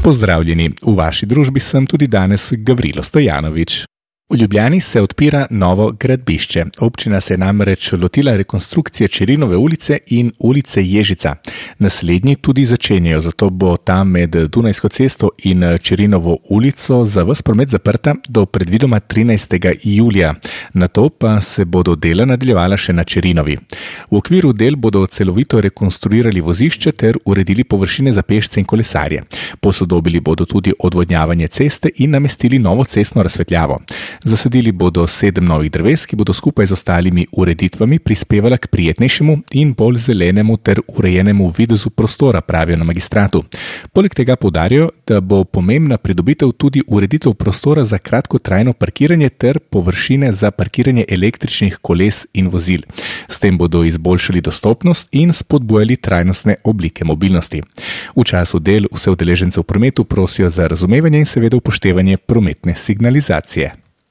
Pozdravljeni, v vaši družbi sem tudi danes Gavrilo Stojanović. V Ljubljani se odpira novo gradbišče. Občina se je namreč lotila rekonstrukcije Čerinove ulice in ulice Ježica. Naslednji tudi začenjajo, zato bo tam med Dunajsko cesto in Čerinovo ulico za ves promet zaprta do predvidoma 13. julija. Nato pa se bodo dela nadaljevala še na Čerinovi. V okviru del bodo celovito rekonstruirali vozišče ter uredili površine za pešce in kolesarje. Posodobili bodo tudi odvodnjavanje ceste in namestili novo cestno razsvetljavo. Zasadili bodo 7 novih dreves, ki bodo skupaj z ostalimi ureditvami prispevala k prijetnejšemu in bolj zelenemu ter urejenemu videzu prostora, pravijo na magistratu. Poleg tega poudarjajo, da bo pomembna pridobitev tudi ureditev prostora za kratkotrajno parkiranje ter površine za parkiranje električnih koles in vozil. S tem bodo izboljšali dostopnost in spodbujali trajnostne oblike mobilnosti. V času del vse udeležence v prometu prosijo za razumevanje in seveda upoštevanje prometne signalizacije.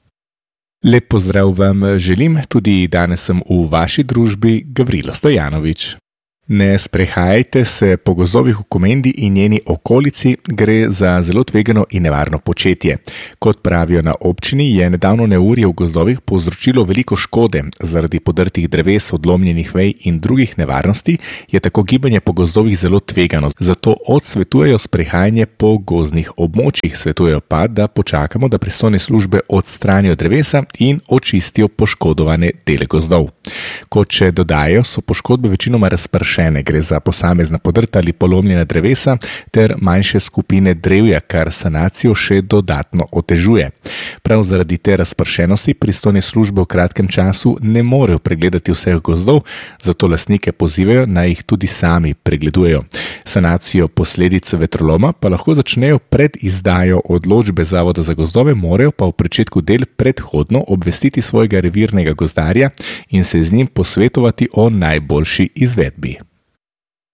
Lep pozdrav vam želim, tudi danes sem v vaši družbi Gavrilo Stojanović. Ne sprehajajte se po gozdovih v Komendi in njeni okolici, gre za zelo tvegano in nevarno početje. Kot pravijo na občini, je nedavno neurje v gozdovih povzročilo veliko škode. Zaradi podrtih dreves, odlomljenih vej in drugih nevarnosti je tako gibanje po gozdovih zelo tvegano. Zato odsvetujejo sprehajanje po gozdnih območjih. Svetujejo pa, da počakamo, da pristojne službe odstranijo drevesa in očistijo poškodovane dele gozdov. Kot še dodajo, so poškodbe večinoma razpršene. Gre za posamezna podrta ali polomljena drevesa ter manjše skupine drevja, kar sanacijo še dodatno otežuje. Prav zaradi te razpršenosti pristojne službe v kratkem času ne morejo pregledati vseh gozdov, zato lastnike pozivajo, naj jih tudi sami pregledujejo. Sanacijo posledic vetroloma pa lahko začnejo pred izdajo odločbe Zavoda za gozdove, morajo pa v pričetku del predhodno obvestiti svojega revirnega gozdarja in se z njim posvetovati o najboljši izvedbi.